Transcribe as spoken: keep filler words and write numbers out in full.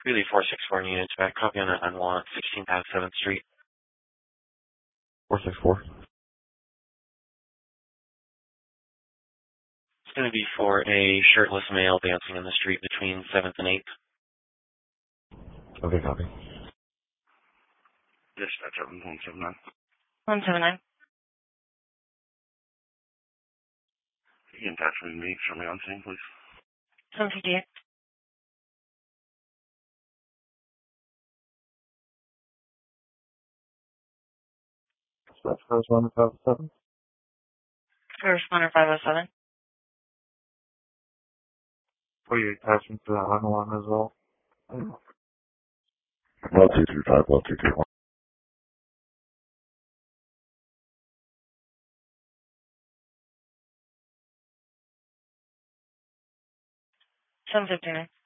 Really four six four units back. Copy on that unwant, sixteen South seventh Street. four six four. It's going to be for a shirtless male dancing in the street between seventh and eighth. Okay, copy. Dispatch up one seven nine. one seven nine. You can touch with me. Show me on scene, please. seven fifty-eight. Dispatch first one five seven. Corresponder five oh seven. Are you attaching to that line one as well? One two two five, one two two one. seven fifty-nine.